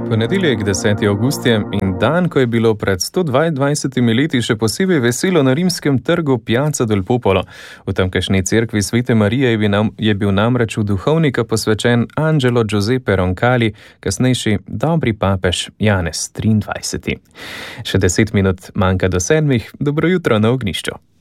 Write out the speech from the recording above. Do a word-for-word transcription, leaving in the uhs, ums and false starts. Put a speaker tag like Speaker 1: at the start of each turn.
Speaker 1: Ponedeljek, deseti avgust je in dan, ko je bilo pred sto dvaindvajsetimi leti še posebej veselo na rimskem trgu Piazza del Popolo. V tamkajšnji cerkvi Svete Marije je bil, nam, je bil namreč v duhovnika posvečen Angelo Giuseppe Roncalli, kasnejši dobri papež Janez triindvajseti. Še deset minut manjka do sedmih, dobro jutro na ognjišču.